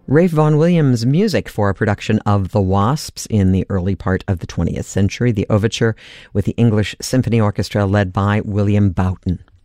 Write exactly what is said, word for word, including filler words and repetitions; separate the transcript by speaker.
Speaker 1: Ralph Vaughan Williams' music for a production of The Wasps in the early part of the twentieth century, the overture with the English Symphony Orchestra led by William Boughton.